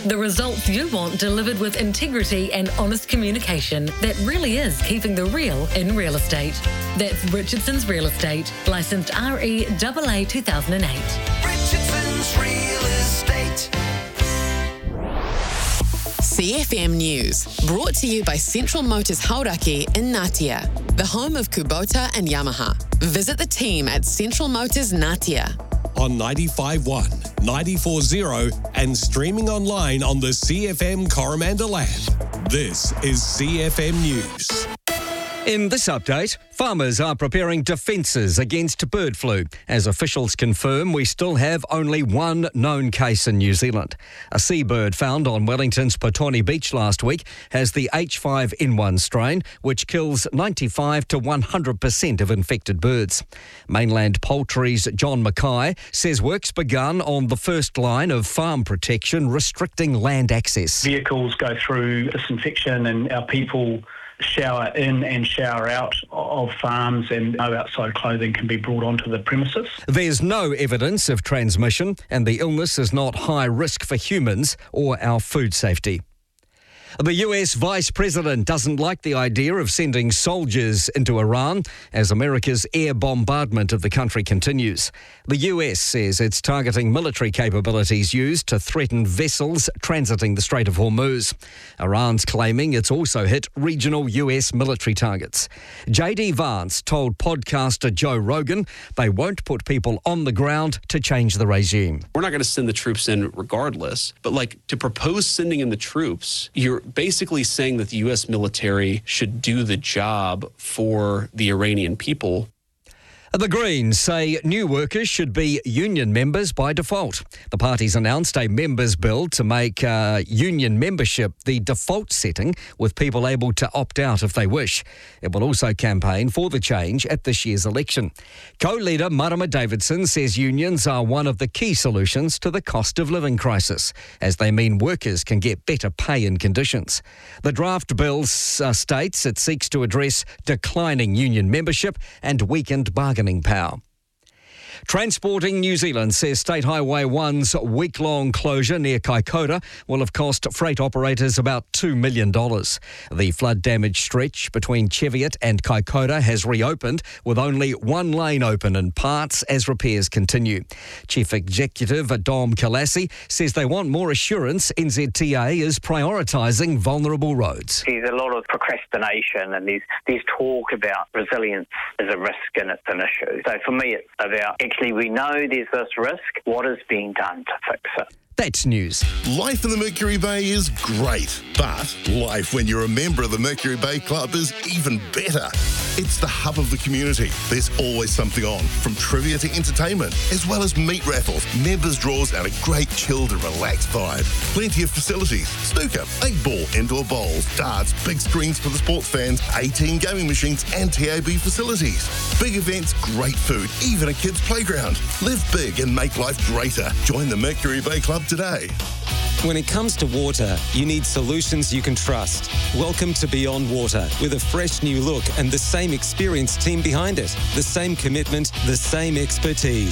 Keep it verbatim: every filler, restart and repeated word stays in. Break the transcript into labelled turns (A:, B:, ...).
A: The results you want delivered with integrity and honest communication that really is keeping the real in real estate. That's Richardson's Real Estate, licensed R E A A two thousand eight.
B: Richardson's Real Estate.
C: C F M News, brought to you by Central Motors Hauraki in Ngatea, the home of Kubota and Yamaha. Visit the team at Central Motors Ngatea.
D: On ninety-five point one, ninety-four point zero and streaming online on the C F M Coromandel app. This is C F M News.
E: In this update, farmers are preparing defences against bird flu. As officials confirm, we still have only one known case in New Zealand. A seabird found on Wellington's Potoni Beach last week has the H five N one strain, which kills ninety-five to one hundred percent of infected birds. Mainland Poultry's John Mackay says work's begun on the first line of farm protection, restricting land access.
F: Vehicles go through disinfection and our people shower in and shower out of farms, and no outside clothing can be brought onto the premises.
E: There's no evidence of transmission, and the illness is not high risk for humans or our food safety. The U S Vice President doesn't like the idea of sending soldiers into Iran as America's air bombardment of the country continues. The U S says it's targeting military capabilities used to threaten vessels transiting the Strait of Hormuz. Iran's claiming it's also hit regional U S military targets. J D Vance told podcaster Joe Rogan they won't put people on the ground to change the regime.
G: We're not going to send the troops in regardless, but like to propose sending in the troops, you're basically saying that the U S military should do the job for the Iranian people.
E: The Greens say new workers should be union members by default. The party's announced a members' bill to make uh, union membership the default setting, with people able to opt out if they wish. It will also campaign for the change at this year's election. Co-leader Marama Davidson says unions are one of the key solutions to the cost of living crisis, as they mean workers can get better pay and conditions. The draft bill uh, states it seeks to address declining union membership and weakened bargaining power. Transporting New Zealand says State Highway one's week-long closure near Kaikoura will have cost freight operators about two million dollars. The flood-damaged stretch between Cheviot and Kaikoura has reopened, with only one lane open in parts as repairs continue. Chief Executive Dom Kalassi says they want more assurance N Z T A is prioritising vulnerable roads.
H: There's a lot of procrastination, and there's, there's talk about resilience as a risk and it's an issue. So for me, it's about actually we know there's this risk. What is being done to fix it?
E: That's news.
I: Life in the Mercury Bay is great, but life when you're a member of the Mercury Bay Club is even better. It's the hub of the community. There's always something on, from trivia to entertainment, as well as meat raffles, members' draws, and a great chilled and relaxed vibe. Plenty of facilities: snooker, eight ball, indoor bowls, darts, big screens for the sports fans, eighteen gaming machines, and T A B facilities. Big events, great food, even a kids' playground. Live big and make life greater. Join the Mercury Bay Club today.
J: When it comes to water, you need solutions you can trust. Welcome to Beyond Water, with a fresh new look and the same experienced team behind it. The same commitment, the same expertise.